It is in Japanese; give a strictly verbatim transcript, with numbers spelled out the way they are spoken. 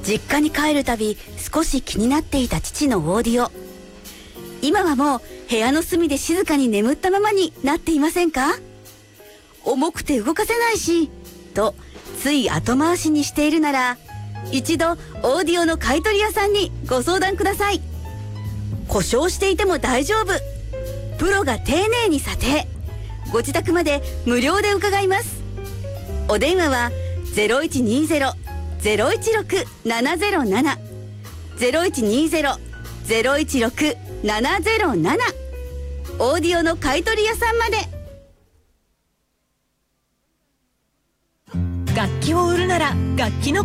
実家に帰るたび少し気になっていた父のオーディオ。今はもう部屋の隅で静かに眠ったままになっていませんか？重くて動かせないしとつい後回しにしているなら、一度オーディオの買取屋さんにご相談ください。故障していても大丈夫。プロが丁寧に査定。ご自宅まで無料で伺います。お電話は ゼロいちにゼロ ゼロいちろく ななゼロなな ゼロいちにゼロ ゼロいちろく ななゼロなな、オーディオの買取屋さんまで。 楽器を売るなら楽器の